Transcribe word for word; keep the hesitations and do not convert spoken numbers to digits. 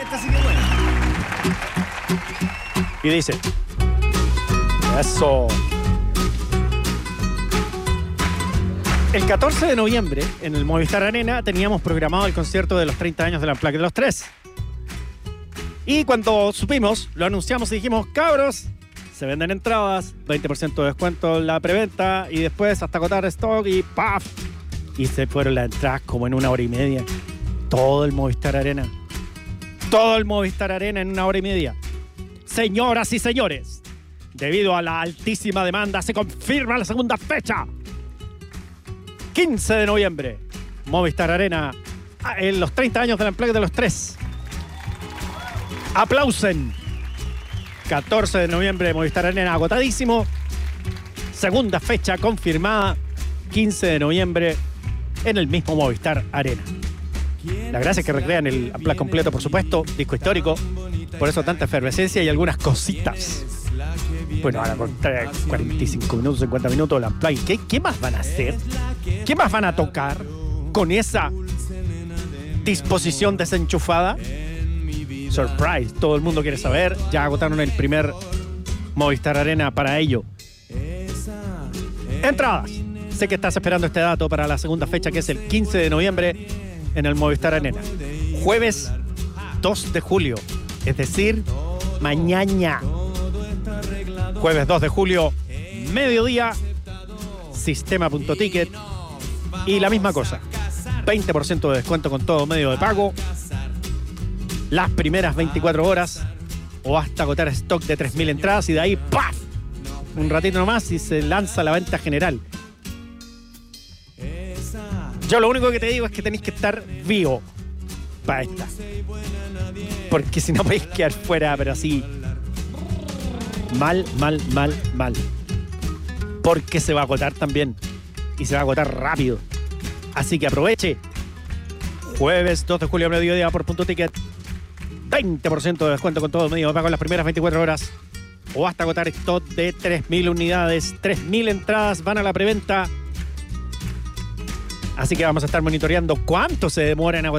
Esta sí que es buena. Y dice... Eso. El catorce de noviembre, en el Movistar Arena, teníamos programado el concierto de los treinta años de la Unplugged de los Tres. Y cuando supimos, lo anunciamos y dijimos, cabros, se venden entradas, veinte por ciento de descuento en la preventa y después hasta agotar stock y ¡paf! Y se fueron las entradas como en una hora y media. Todo el Movistar Arena. Todo el Movistar Arena en una hora y media. Señoras y señores, debido a la altísima demanda, se confirma la segunda fecha. quince de noviembre, Movistar Arena, en los treinta años de la Unplugged de los Tres. Aplausen. catorce de noviembre, Movistar Arena, agotadísimo. Segunda fecha confirmada, quince de noviembre, en el mismo Movistar Arena. La gracia es que recrean el Unplugged completo, por supuesto, disco histórico. Por eso tanta efervescencia y algunas cositas. Bueno, ahora con cuarenta y cinco minutos, cincuenta minutos la Unplugged. ¿Qué, ¿Qué más van a hacer? ¿Qué más van a tocar con esa disposición desenchufada? Surprise, todo el mundo quiere saber. Ya agotaron el primer Movistar Arena para ello. Entradas. Sé que estás esperando este dato para la segunda fecha, que es el quince de noviembre en el Movistar Arena. Jueves dos de julio, es decir, mañana. Jueves dos de julio, mediodía, sistema.ticket. Y la misma cosa, veinte por ciento de descuento con todo medio de pago. Las primeras veinticuatro horas o hasta agotar stock de tres mil entradas y de ahí ¡paf! Un ratito nomás y se lanza la venta general. Yo lo único que te digo es que tenéis que estar vivo para esta. Porque si no podéis quedar fuera, pero así mal, mal, mal, mal. Porque se va a agotar también. Y se va a agotar rápido. Así que aproveche. Jueves dos de julio, mediodía por Punto Ticket. veinte por ciento de descuento con todo medio de pago en las primeras veinticuatro horas. O hasta agotar stock de tres mil unidades. tres mil entradas van a la preventa. Así que vamos a estar monitoreando cuánto se demora en agotar.